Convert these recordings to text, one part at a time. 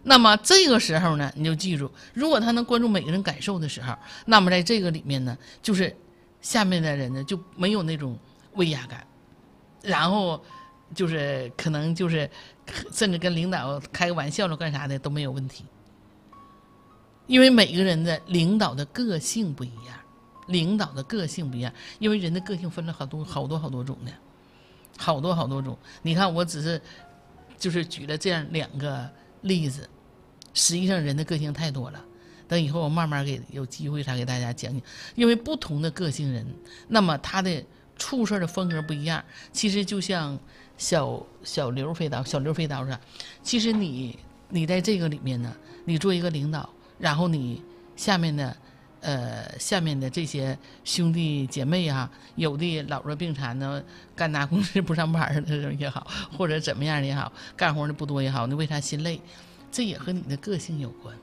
那么这个时候呢，你就记住，如果他能关注每个人感受的时候，那么在这个里面呢，就是下面的人呢就没有那种威压感，然后就是可能就是甚至跟领导开个玩笑了干啥的都没有问题。因为每个人的领导的个性不一样，领导的个性不一样，因为人的个性分了好多种呢，好多种。你看，我只是就是举了这样2个例子，实际上人的个性太多了。等以后我慢慢有机会才给大家讲讲，因为不同的个性人，那么他的处事的风格不一样。其实就像小刘飞刀上，其实你在这个里面呢，你做一个领导，然后你下面的这些兄弟姐妹啊，有的老弱病残呢，干大公司不上班的也好，或者怎么样的也好，干活的不多也好，你为啥心累？这也和你的个性有关，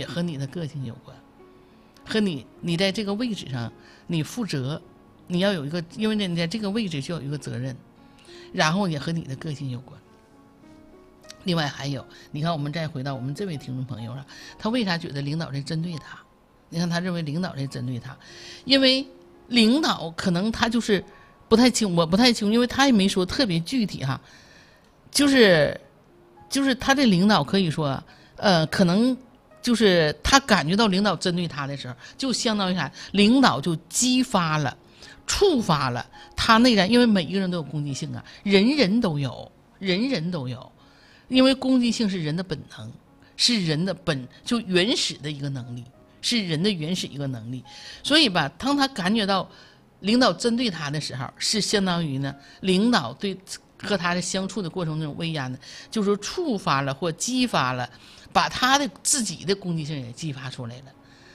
和你在这个位置上你负责，你要有一个，因为你在这个位置就有一个责任，然后也和你的个性有关。另外还有，你看我们再回到我们这位听众朋友上，他为啥觉得领导在针对他？你看他认为领导在针对他，因为领导可能他就是不太清，我不太清，因为他也没说特别具体哈，就是他这领导可以说可能就是他感觉到领导针对他的时候，就相当于啥，领导就激发了触发了他内在，因为每一个人都有攻击性啊，人人都有，因为攻击性是人的本能，是人的就原始的一个能力，是人的原始一个能力。所以吧，当他感觉到领导针对他的时候，是相当于呢，领导对和他的相处的过程中威压呢，就是说触发了或激发了，把他的自己的攻击性也激发出来了。